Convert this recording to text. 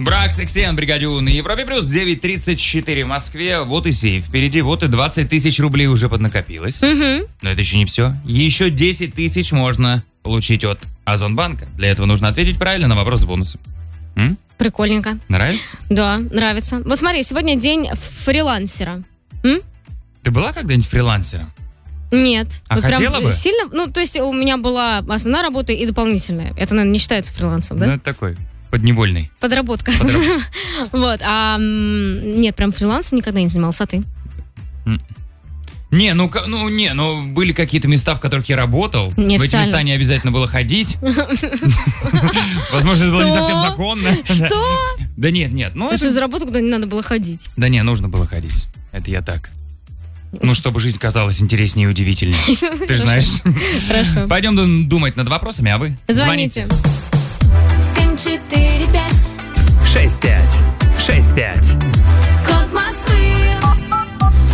Брак, Секстен, Бригадюн и Европе плюс 9:34 в Москве. Вот и сейф. Впереди вот и 20 тысяч рублей уже поднакопилось. Угу. Но это еще не все. Еще 10 тысяч можно получить от Озонбанка. Для этого нужно ответить правильно на вопрос с бонусом. Прикольненько. Нравится? Да, нравится. Вот смотри, сегодня день фрилансера. Ты была когда-нибудь фрилансером? Нет. А Вот прям хотела бы? сильно, то есть у меня была основная работа и дополнительная. Это, наверное, не считается фрилансом, да? Ну, это такой подневольный. Подработка. Вот. Нет, прям фрилансом никогда не занимался, а ты? Не, были какие-то места, в которых я работал. В эти места не обязательно было ходить. Возможно, это было не совсем законно. Что? Да нет. Это что за работа, куда не надо было ходить? Да не, нужно было ходить. Это я так. Чтобы жизнь казалась интереснее и удивительнее. Ты же знаешь. Хорошо. Пойдем думать над вопросами, а вы? Звоните. 745 6565.